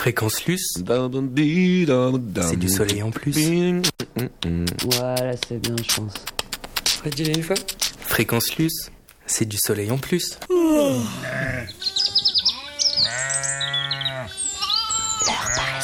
Fréquence Luce, c'est du soleil en plus. Voilà, c'est bien, je pense. Redis-le une fois. Fréquence Luce, c'est du soleil en plus.